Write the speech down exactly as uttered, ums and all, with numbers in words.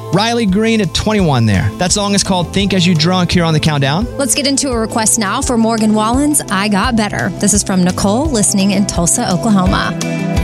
Riley Green at twenty-one there. That song is called Think As You Drunk here on the Countdown. Let's get into a request now for Morgan Wallen's I Got Better. This is from Nicole, listening in Tulsa, Oklahoma.